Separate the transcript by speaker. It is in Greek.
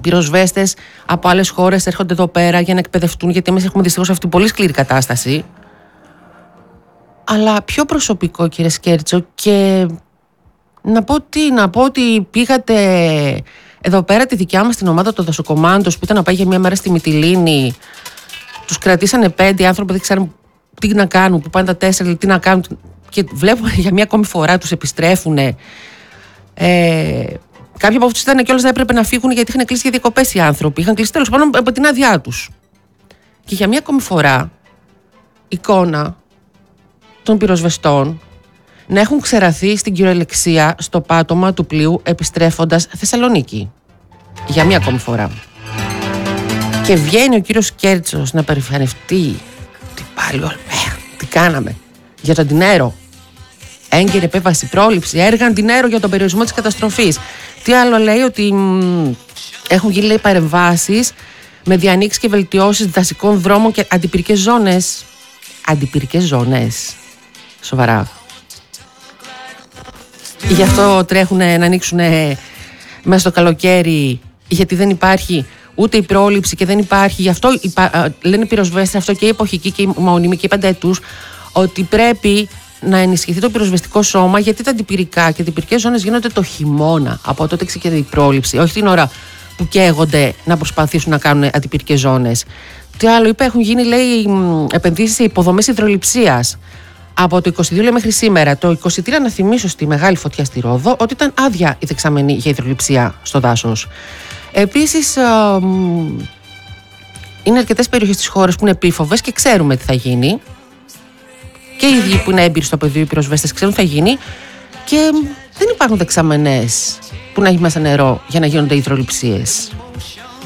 Speaker 1: πυροσβέστες από άλλες χώρες έρχονται εδώ πέρα για να εκπαιδευτούν, γιατί εμείς έχουμε δυστυχώς αυτή πολύ σκληρή κατάσταση. Αλλά πιο προσωπικό, κύριε Σκέρτσο, και να πω ότι πήγατε εδώ πέρα τη δικιά μας την ομάδα των δασοκομάντων που ήταν να πάει για μια μέρα στη Μυτιλήνη. Τους κρατήσανε 5 άνθρωποι, δεν ξέρουν τι να κάνουν, που πάνε τα 4, τι να κάνουν, και βλέπουμε για μια ακόμη φορά τους επιστρέφουν. Κάποιοι από αυτούς ήταν κιόλας να έπρεπε να φύγουν γιατί είχαν κλείσει για διακοπές οι άνθρωποι. Είχαν κλείσει τέλος πάντων από την άδειά τους. Και για μια ακόμη φορά, εικόνα των πυροσβεστών να έχουν ξεραθεί στην κυριολεξία στο πάτωμα του πλοίου επιστρέφοντας Θεσσαλονίκη. Για μια ακόμη φορά. Και βγαίνει ο κύριος Σκέρτσος να περηφανευτεί. Τι πάλι, τι κάναμε για τον Αντινέρο. Έγκαιρη επέμβαση, πρόληψη, έργα Αντινέρο για τον περιορισμό της καταστροφής. Τι άλλο λέει? Ότι έχουν γίνει, λέει, παρεμβάσεις με διανοίξεις και βελτιώσεις δασικών δρόμων και αντιπυρικές ζώνες. Αντιπυρικές ζώνες. Σοβαρά. Γι' αυτό τρέχουν να ανοίξουν μέσα στο καλοκαίρι, γιατί δεν υπάρχει ούτε η πρόληψη και δεν υπάρχει. Γι' αυτό λένε οι πυροσβέστες, αυτό και οι εποχικοί και οι μονιμοί και οι πενταετούς, ότι πρέπει να ενισχυθεί το πυροσβεστικό σώμα, γιατί τα αντιπυρικά και αντιπυρικές ζώνες γίνονται το χειμώνα. Από τότε ξεκινάει η πρόληψη, όχι την ώρα που καίγονται να προσπαθήσουν να κάνουν αντιπυρικές ζώνες. Τι άλλο είπε? Έχουν γίνει, λέει, επενδύσεις σε υποδομές υδρολειψίας. Από το 22 λέει μέχρι σήμερα. Το 23, να θυμίσω, στη μεγάλη φωτιά στη Ρόδο, ότι ήταν άδεια η δεξαμενή για υδρολειψία στο δάσος. Επίσης, είναι αρκετές περιοχές της χώρας που είναι επίφοβες και ξέρουμε τι θα γίνει. Και οι ίδιοι που είναι έμπειροι στο πεδίο, οι πυροσβέστες, ξέρουν τι θα γίνει. Και δεν υπάρχουν δεξαμενές που να έχει μέσα νερό για να γίνονται υδρολειψίες.